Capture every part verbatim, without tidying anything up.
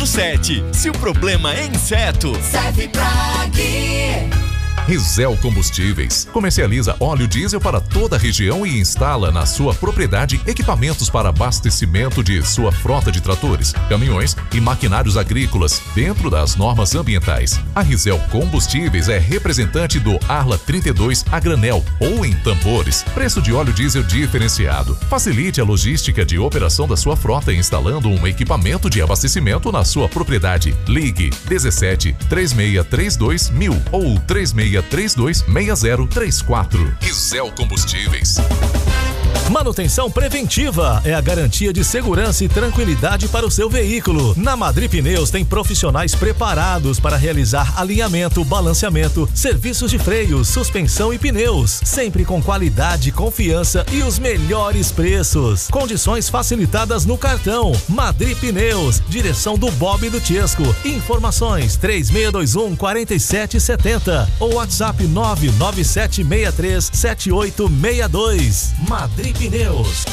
quatro sete. Se o problema é inseto, Cefiplag. Risel Combustíveis comercializa óleo diesel para toda a região e instala na sua propriedade equipamentos para abastecimento de sua frota de tratores, caminhões e maquinários agrícolas dentro das normas ambientais. A Risel Combustíveis é representante do Arla trinta e dois a granel ou em tambores. Preço de óleo diesel diferenciado. Facilite a logística de operação da sua frota instalando um equipamento de abastecimento na sua propriedade. Ligue dezessete, três seis três dois mil ou três seis três dois seis zero três quatro. Risel Combustíveis. Manutenção preventiva é a garantia de segurança e tranquilidade para o seu veículo. Na Madri Pneus tem profissionais preparados para realizar alinhamento, balanceamento, serviços de freios, suspensão e pneus, sempre com qualidade, confiança e os melhores preços. Condições facilitadas no cartão. Madri Pneus, direção do Bob e do Tiesco. Informações três seis dois um, quatro sete sete zero ou WhatsApp nove nove sete seis três sete oito seis dois. Madri Pneus.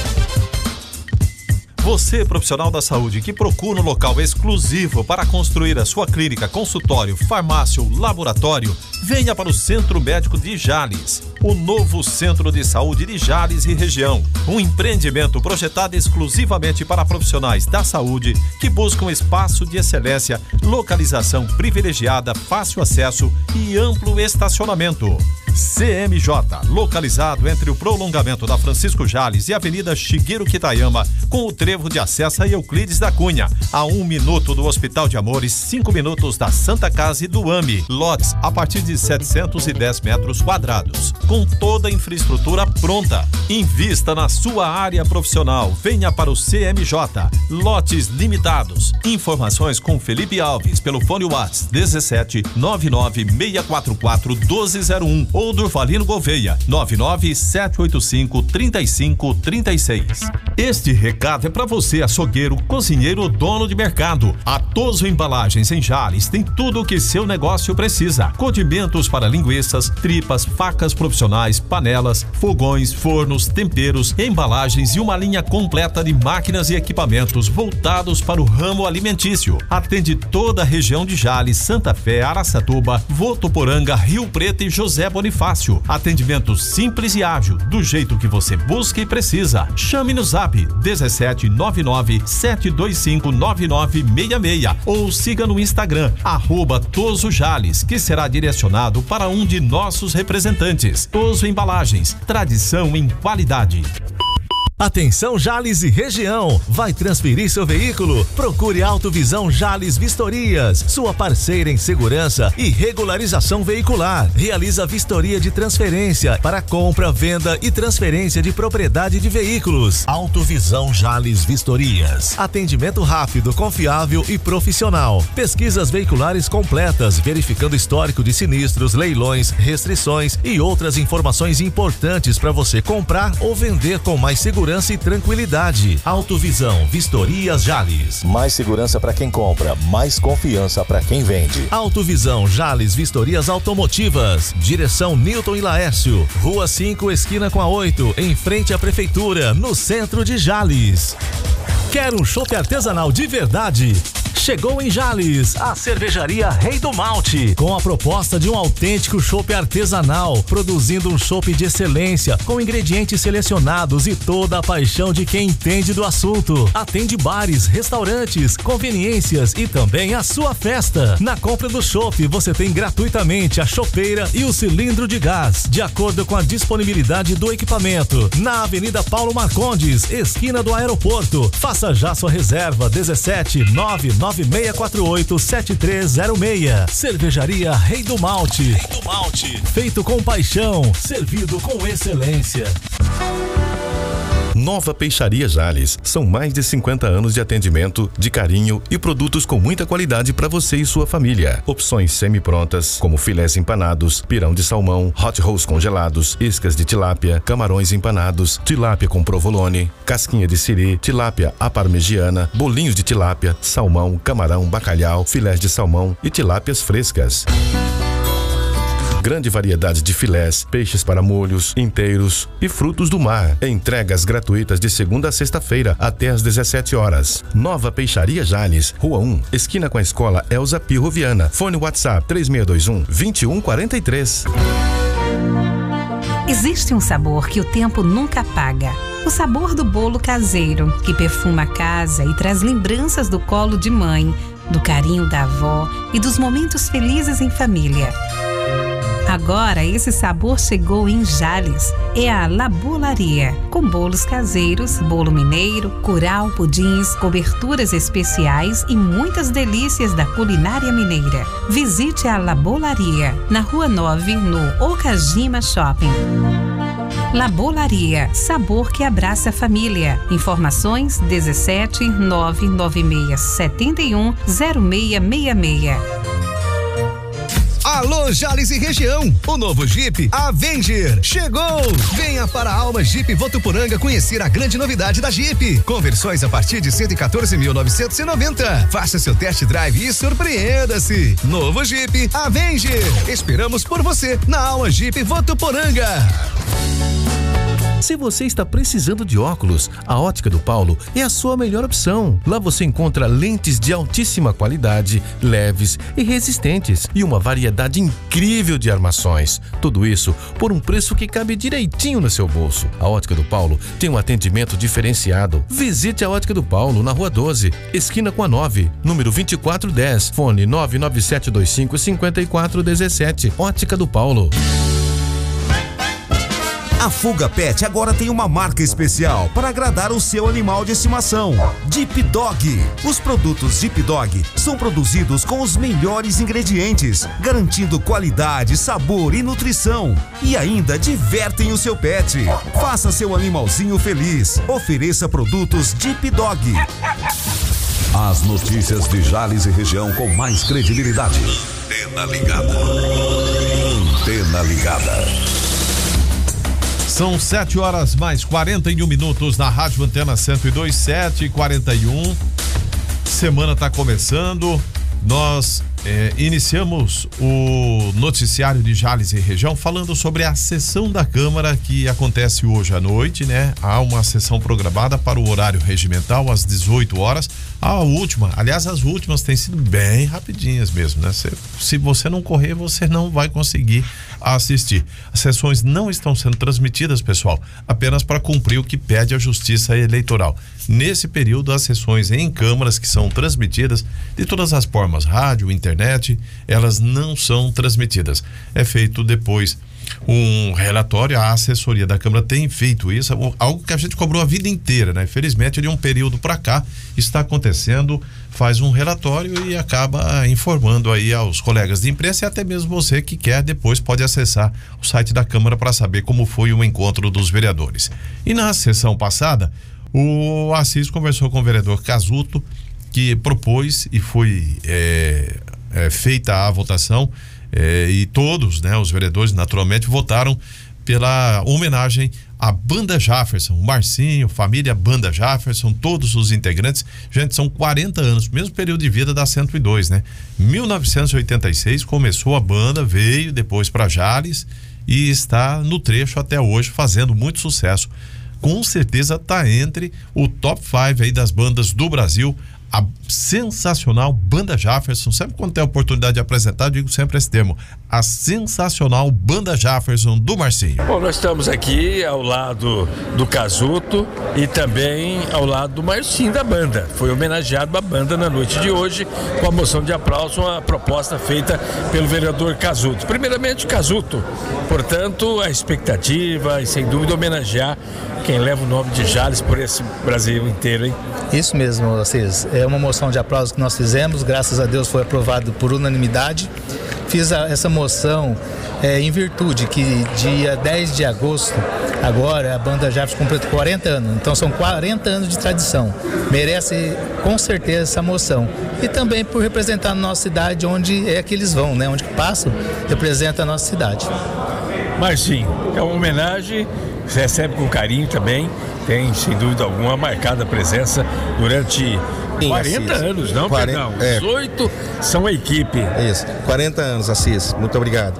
Você, profissional da saúde que procura um local exclusivo para construir a sua clínica, consultório, farmácia ou laboratório, venha para o Centro Médico de Jales, o novo Centro de Saúde de Jales e região. Um empreendimento projetado exclusivamente para profissionais da saúde que buscam espaço de excelência, localização privilegiada, fácil acesso e amplo estacionamento. C M J, localizado entre o prolongamento da Francisco Jales e a Avenida Shigeru Kitayama, com o trevo de acesso a Euclides da Cunha, a um minuto do Hospital de Amores, cinco minutos da Santa Casa e do AMI. Lotes a partir de setecentos e dez metros quadrados, com toda a infraestrutura pronta. Invista na sua área profissional. Venha para o C M J. Lotes limitados. Informações com Felipe Alves pelo fone WhatsApp dezessete, nove nove seis quatro quatro, um dois zero um ou Durvalino Gouveia nove nove sete oito cinco, três cinco três seis. Este recado é para você, açougueiro, cozinheiro, dono de mercado. A Toso Embalagens em Jales tem tudo o que seu negócio precisa. Condimentos para linguiças, tripas, facas profissionais, panelas, fogões, fornos, temperos, embalagens e uma linha completa de máquinas e equipamentos voltados para o ramo alimentício. Atende toda a região de Jales, Santa Fé, Araçatuba, Votuporanga, Rio Preto e José Bonifácio. Atendimento simples e ágil, do jeito que você busca e precisa. Chame no zap dezessete, nove nove sete dois cinco, nove nove seis seis ou siga no Instagram, arroba Toso Jales, que será direcionado para um de nossos representantes. Toso Embalagens, tradição em qualidade. Atenção Jales e região, vai transferir seu veículo? Procure Autovisão Jales Vistorias, sua parceira em segurança e regularização veicular. Realiza vistoria de transferência para compra, venda e transferência de propriedade de veículos. Autovisão Jales Vistorias. Atendimento rápido, confiável e profissional. Pesquisas veiculares completas, verificando histórico de sinistros, leilões, restrições e outras informações importantes para você comprar ou vender com mais segurança e tranquilidade. Autovisão Vistorias Jales. Mais segurança para quem compra, mais confiança para quem vende. Autovisão Jales Vistorias Automotivas. Direção Newton e Laércio. Rua cinco, esquina com a oito, em frente à prefeitura, no centro de Jales. Quer um chopp artesanal de verdade? Chegou em Jales, a cervejaria Rei do Malte, com a proposta de um autêntico chopp artesanal, produzindo um chopp de excelência, com ingredientes selecionados e toda a paixão de quem entende do assunto. Atende bares, restaurantes, conveniências e também a sua festa. Na compra do chopp, você tem gratuitamente a chopeira e o cilindro de gás, de acordo com a disponibilidade do equipamento. Na Avenida Paulo Marcondes, esquina do aeroporto. Faça já sua reserva, dezessete, nove nove seis quatro oito, sete três zero seis. Cervejaria Rei do Malte. Rei do Malte. Feito com paixão, servido com excelência. Nova Peixaria Jales. São mais de cinquenta anos de atendimento, de carinho e produtos com muita qualidade para você e sua família. Opções semi-prontas, como filés empanados, pirão de salmão, hot rolls congelados, iscas de tilápia, camarões empanados, tilápia com provolone, casquinha de siri, tilápia à parmegiana, bolinhos de tilápia, salmão, camarão, bacalhau, filés de salmão e tilápias frescas. Grande variedade de filés, peixes para molhos, inteiros e frutos do mar. Entregas gratuitas de segunda a sexta-feira até às dezessete horas. Nova Peixaria Jales, Rua um, esquina com a Escola Elza Pirro Viana. Fone WhatsApp três seis dois um, dois um quatro três. Existe um sabor que o tempo nunca apaga. O sabor do bolo caseiro, que perfuma a casa e traz lembranças do colo de mãe, do carinho da avó e dos momentos felizes em família. Agora esse sabor chegou em Jales. É a La Bolaria, com bolos caseiros, bolo mineiro, curau, pudins, coberturas especiais e muitas delícias da culinária mineira. Visite a La Bolaria, na Rua nove, no Okajima Shopping. La Bolaria, sabor que abraça a família. Informações dezessete nove nove seis sete um zero seis seis seis. Alô, Jales e região, o novo Jeep Avenger chegou! Venha para a Alma Jeep Votuporanga conhecer a grande novidade da Jeep. Conversões a partir de cento e quatorze mil novecentos e noventa. Faça seu test drive e surpreenda-se. Novo Jeep Avenger. Esperamos por você na Alma Jeep Votuporanga. Se você está precisando de óculos, a Ótica do Paulo é a sua melhor opção. Lá você encontra lentes de altíssima qualidade, leves e resistentes e uma variedade incrível de armações. Tudo isso por um preço que cabe direitinho no seu bolso. A Ótica do Paulo tem um atendimento diferenciado. Visite a Ótica do Paulo na Rua doze, esquina com a nove, número vinte e quatro dez, fone nove nove sete dois cinco cinco quatro um sete. Ótica do Paulo. A Fuga Pet agora tem uma marca especial para agradar o seu animal de estimação. Deep Dog. Os produtos Deep Dog são produzidos com os melhores ingredientes, garantindo qualidade, sabor e nutrição. E ainda divertem o seu pet. Faça seu animalzinho feliz. Ofereça produtos Deep Dog. As notícias de Jales e região com mais credibilidade. Antena ligada. Antena ligada. São sete horas mais quarenta e um minutos na Rádio Antena cento e dois, sete e quarenta e um. Semana está começando. Nós é, iniciamos o noticiário de Jales e região falando sobre a sessão da Câmara que acontece hoje à noite, né? Há uma sessão programada para o horário regimental às dezoito horas. A última, aliás, as últimas têm sido bem rapidinhas mesmo, né? Se, se você não correr, você não vai conseguir assistir. As sessões não estão sendo transmitidas, pessoal, apenas para cumprir o que pede a Justiça Eleitoral. Nesse período, as sessões em câmaras que são transmitidas de todas as formas, rádio, internet, elas não são transmitidas. É feito depois um relatório, a assessoria da Câmara tem feito isso, algo que a gente cobrou a vida inteira, né? Infelizmente, de um período para cá, está acontecendo, faz um relatório e acaba informando aí aos colegas de imprensa e até mesmo você que quer depois pode acessar o site da Câmara para saber como foi o encontro dos vereadores. E na sessão passada, o Assis conversou com o vereador Casuto, que propôs e foi é, é, feita a votação. É, e todos, né, os vereadores naturalmente votaram pela homenagem à Banda Jafferson, Marcinho, família Banda Jafferson, todos os integrantes. Gente, são quarenta anos, mesmo período de vida da cento e dois, né? mil novecentos e oitenta e seis começou a banda, veio depois para Jales e está no trecho até hoje fazendo muito sucesso. Com certeza está entre o top cinco aí das bandas do Brasil. A sensacional Banda Jafferson, sempre quando tem a oportunidade de apresentar, eu digo sempre esse termo, a sensacional Banda Jafferson do Marcinho. Bom, nós estamos aqui ao lado do Casuto e também ao lado do Marcinho da banda. Foi homenageado a banda na noite de hoje com a moção de aplauso, uma proposta feita pelo vereador Casuto. Primeiramente, Casuto, portanto, a expectativa e sem dúvida homenagear quem leva o nome de Jales por esse Brasil inteiro, hein? Isso mesmo, Assis. É uma moção de aplauso que nós fizemos, graças a Deus foi aprovado por unanimidade. Fiz a, essa moção é, em virtude que dia dez de agosto, agora a Banda Jafferson completa quarenta anos, então são quarenta anos de tradição. Merece com certeza essa moção. E também por representar a nossa cidade, onde é que eles vão, né? Onde que passam, representa a nossa cidade. Marcinho, é uma homenagem, você recebe com carinho também, tem sem dúvida alguma marcada presença durante quarenta anos, não, quarenta, perdão, é, dezoito são a equipe. Isso, quarenta anos, Assis, muito obrigado.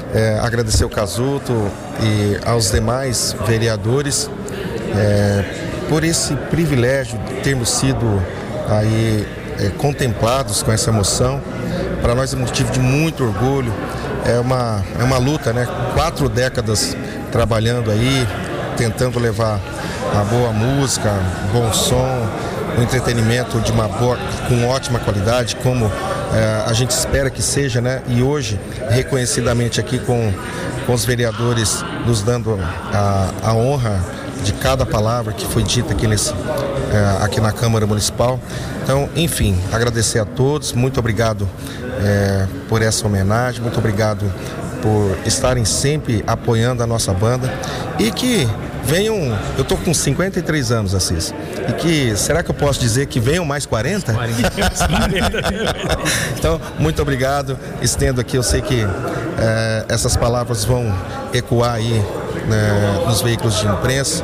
é, agradecer ao Casuto e aos demais vereadores é, por esse privilégio de termos sido aí é, contemplados com essa moção. Para nós é motivo de muito orgulho, é uma, é uma luta, né? Quatro décadas trabalhando aí, tentando levar a boa música, bom som, um entretenimento de uma boa, com ótima qualidade, como é, a gente espera que seja, né? E hoje, reconhecidamente aqui com, com os vereadores nos dando a, a honra de cada palavra que foi dita aqui, nesse, é, aqui na Câmara Municipal. Então, enfim, agradecer a todos, muito obrigado é, por essa homenagem, muito obrigado por estarem sempre apoiando a nossa banda e que venham, eu tô com cinquenta e três anos, Assis, e que, será que eu posso dizer que venham mais quarenta? Então, muito obrigado, estendo aqui, eu sei que é, essas palavras vão ecoar aí né, nos veículos de imprensa,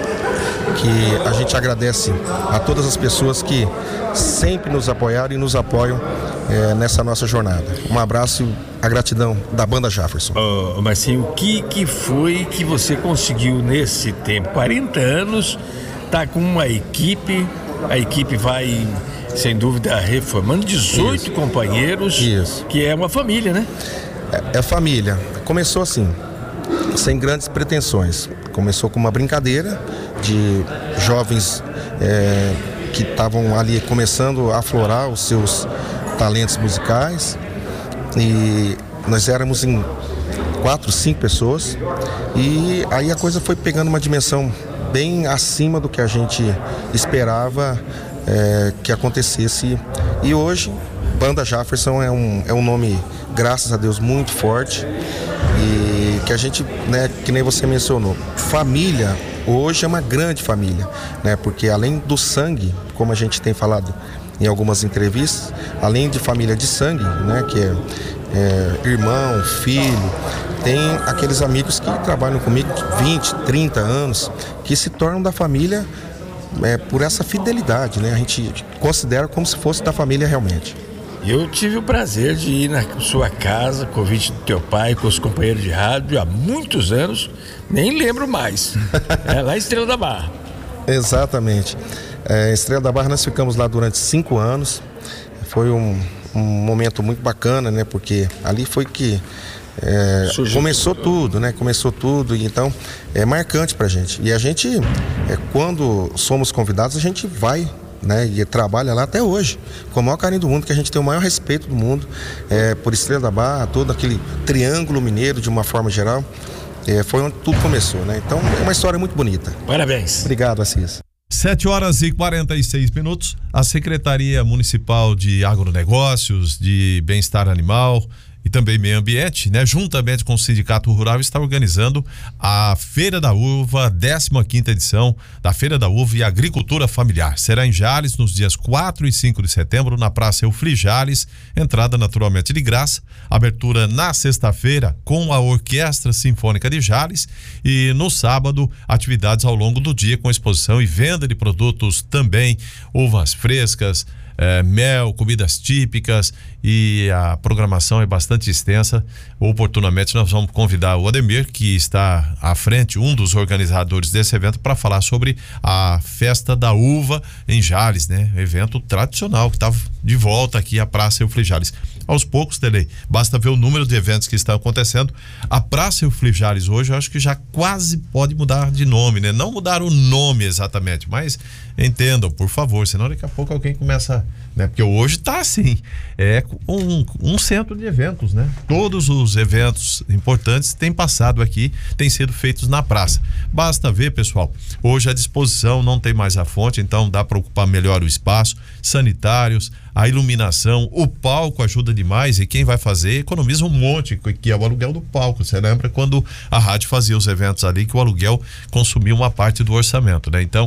que a gente agradece a todas as pessoas que sempre nos apoiaram e nos apoiam é, nessa nossa jornada. Um abraço e a gratidão da banda Jefferson. Oh, Marcinho, o que, que foi que você conseguiu nesse tempo? quarenta anos, tá com uma equipe, a equipe vai, sem dúvida, reformando, dezoito Isso. companheiros, Isso. que é uma família, né? É, é família. Começou assim, sem grandes pretensões. Começou com uma brincadeira de jovens é, que estavam ali começando a aflorar os seus talentos musicais, e nós éramos em quatro, cinco pessoas, e aí a coisa foi pegando uma dimensão bem acima do que a gente esperava é, que acontecesse, e hoje Banda Jefferson é um, é um nome, graças a Deus, muito forte, e que a gente, né, que nem você mencionou, família hoje é uma grande família, né? Porque além do sangue, como a gente tem falado em algumas entrevistas, além de família de sangue, né? Que é, é irmão, filho, tem aqueles amigos que trabalham comigo vinte, trinta anos, que se tornam da família é, por essa fidelidade, né? A gente considera como se fosse da família realmente. Eu tive o prazer de ir na sua casa, convite do teu pai, com os companheiros de rádio há muitos anos, nem lembro mais. É lá em Estrela da Barra. Exatamente. É, Estrela da Barra nós ficamos lá durante cinco anos. Foi um, um momento muito bacana, né? Porque ali foi que é, começou tudo. tudo, né? Começou tudo, e então é marcante pra gente. E a gente, é, quando somos convidados, a gente vai, né, e trabalha lá até hoje, com o maior carinho do mundo, que a gente tem o maior respeito do mundo é, por Estrela da Barra, todo aquele triângulo mineiro de uma forma geral, é, foi onde tudo começou, né? Então é uma história muito bonita. Parabéns. Obrigado, Assis. sete horas e quarenta e seis minutos. A Secretaria Municipal de Agronegócios, de Bem-Estar Animal e também Meio Ambiente, né, juntamente com o Sindicato Rural, está organizando a Feira da Uva, décima quinta edição da Feira da Uva e Agricultura Familiar. Será em Jales nos dias quatro e cinco de setembro, na Praça Eufli Jales, entrada naturalmente de graça, abertura na sexta-feira com a Orquestra Sinfônica de Jales, e no sábado atividades ao longo do dia com exposição e venda de produtos também, uvas frescas, É, mel, comidas típicas, e a programação é bastante extensa. Oportunamente nós vamos convidar o Ademir, que está à frente, um dos organizadores desse evento, para falar sobre a Festa da Uva em Jales, né? Evento tradicional que está de volta aqui à Praça Eufli Jales. Aos poucos, Telei, basta ver o número de eventos que estão acontecendo. A Praça Eufli Jales hoje, eu acho que já quase pode mudar de nome, né? Não mudar o nome exatamente, mas entendam, por favor, senão daqui a pouco alguém começa, né? Porque hoje tá assim, é um, um centro de eventos, né? Todos os eventos importantes têm passado aqui, têm sido feitos na praça. Basta ver, pessoal, hoje a disposição não tem mais a fonte, então dá para ocupar melhor o espaço, sanitários, a iluminação, o palco ajuda demais, e quem vai fazer economiza um monte, que é o aluguel do palco. Você lembra quando a rádio fazia os eventos ali, que o aluguel consumia uma parte do orçamento, né? Então,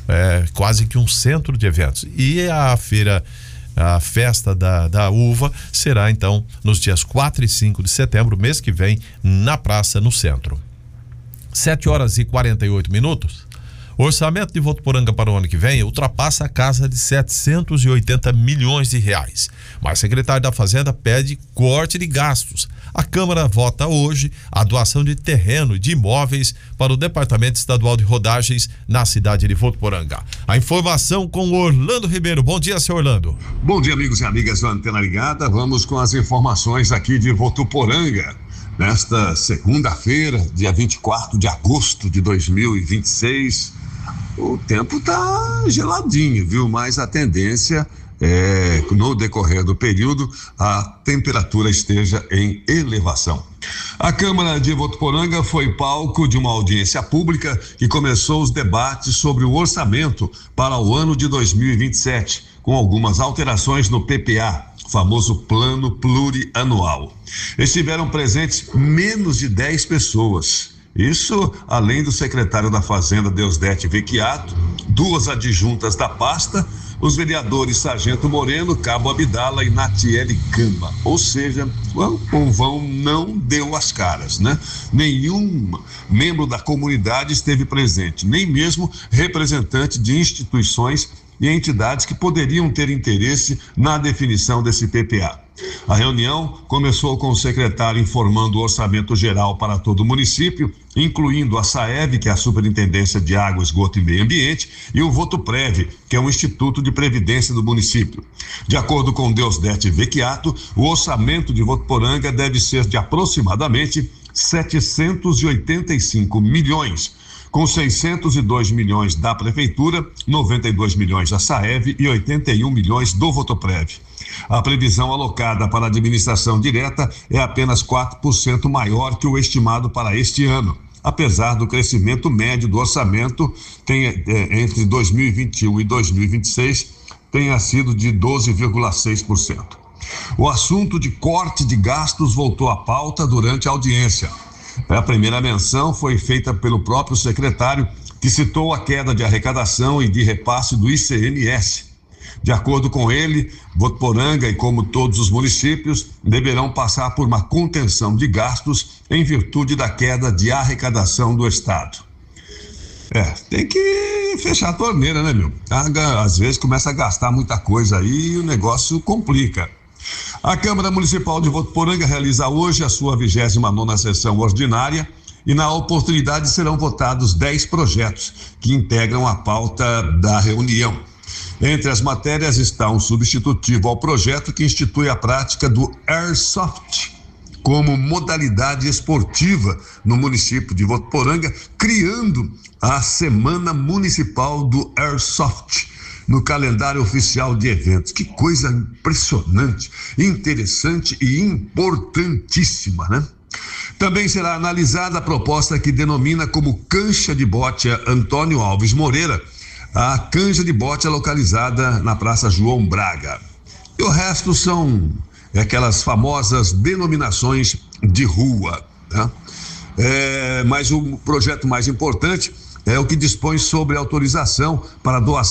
é quase que um centro de eventos. E a feira, a festa da, da uva será então nos dias quatro e cinco de setembro, mês que vem, na praça, no centro. sete horas e quarenta e oito minutos. O orçamento de Votuporanga para o ano que vem ultrapassa a casa de setecentos e oitenta milhões de reais. Mas o secretário da Fazenda pede corte de gastos. A Câmara vota hoje a doação de terreno e de imóveis para o Departamento Estadual de Rodagens na cidade de Votuporanga. A informação com Orlando Ribeiro. Bom dia, senhor Orlando. Bom dia, amigos e amigas do Antena Ligada. Vamos com as informações aqui de Votuporanga. Nesta segunda-feira, dia vinte e quatro de agosto de dois mil e vinte e seis, o tempo tá geladinho, viu? Mas a tendência é, no decorrer do período, a temperatura esteja em elevação. A Câmara de Votuporanga foi palco de uma audiência pública que começou os debates sobre o orçamento para o ano de dois mil e vinte e sete, com algumas alterações no P P A, famoso Plano Plurianual. Estiveram presentes menos de dez pessoas. Isso além do secretário da Fazenda, Deusdete Vecchiato, duas adjuntas da pasta, os vereadores Sargento Moreno, Cabo Abdala e Natiele Gamba. Ou seja, o povão não deu as caras, né? Nenhum membro da comunidade esteve presente, nem mesmo representante de instituições e entidades que poderiam ter interesse na definição desse P P A. A reunião começou com o secretário informando o orçamento geral para todo o município, incluindo a SAEV, que é a Superintendência de Água, Esgoto e Meio Ambiente, e o Votuprev, que é o Instituto de Previdência do município. De acordo com Deusdete Vecchiato, o orçamento de Votuporanga deve ser de aproximadamente setecentos e oitenta e cinco milhões, com seiscentos e dois milhões da Prefeitura, noventa e dois milhões da SAEV e oitenta e um milhões do Votuprev. A previsão alocada para a administração direta é apenas quatro por cento maior que o estimado para este ano, apesar do crescimento médio do orçamento tem, é, entre dois mil e vinte e um e dois mil e vinte e seis tenha sido de doze vírgula seis por cento. O assunto de corte de gastos voltou à pauta durante a audiência. A primeira menção foi feita pelo próprio secretário, que citou a queda de arrecadação e de repasse do I C M S. De acordo com ele, Votuporanga, e como todos os municípios, deverão passar por uma contenção de gastos em virtude da queda de arrecadação do Estado. É, tem que fechar a torneira, né, meu? Às vezes começa a gastar muita coisa aí e o negócio complica. A Câmara Municipal de Votuporanga realiza hoje a sua vigésima nona sessão ordinária e na oportunidade serão votados dez projetos que integram a pauta da reunião. Entre as matérias está um substitutivo ao projeto que institui a prática do Airsoft como modalidade esportiva no município de Votuporanga, criando a Semana Municipal do Airsoft no calendário oficial de eventos. Que coisa impressionante, interessante e importantíssima, né? Também será analisada a proposta que denomina como cancha de bote Antônio Alves Moreira, a canja de bote é localizada na Praça João Braga. E o resto são aquelas famosas denominações de rua, né? É, mas o projeto mais importante é o que dispõe sobre autorização para doação